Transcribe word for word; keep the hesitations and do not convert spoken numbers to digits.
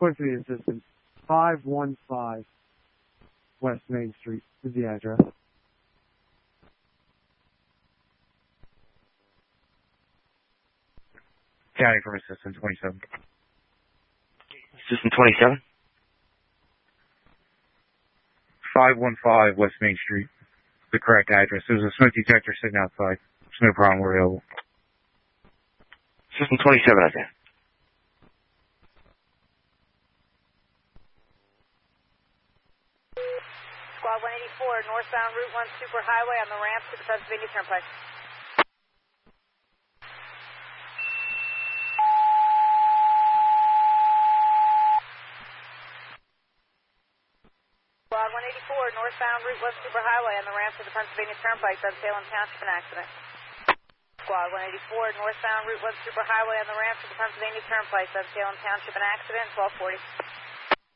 Point for the assistant. five one five West Main Street is the address. County from assistant twenty-seven. Assistant twenty-seven? five one five West Main Street. The correct address. There's a smoke detector sitting outside. There's no problem. We're available. Assistant twenty-seven out there. Squad one eighty-four, northbound Route one Superhighway on the ramp to the Pennsylvania Turnpike. Squad one eighty-four, northbound Route one Superhighway on the ramp to the Pennsylvania Turnpike, on Salem Township, an accident. Squad one eighty-four, northbound Route one Superhighway on the ramp to the Pennsylvania Turnpike, on Salem Township, an accident, twelve forty.